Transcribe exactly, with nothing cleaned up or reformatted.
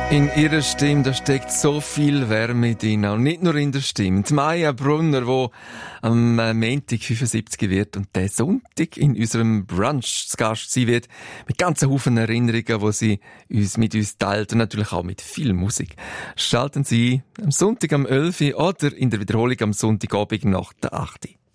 In ihrer Stimme, da steckt so viel Wärme drin, und nicht nur in der Stimme. Die Maya Brunner, die am Montag fünfundsiebzig wird und der Sonntag in unserem Brunch zu Gast sein wird, mit ganzen Haufen Erinnerungen, die sie uns, mit uns teilt und natürlich auch mit viel Musik. Schalten Sie am Sonntag am elf Uhr oder in der Wiederholung am Sonntagabend nach der acht Uhr.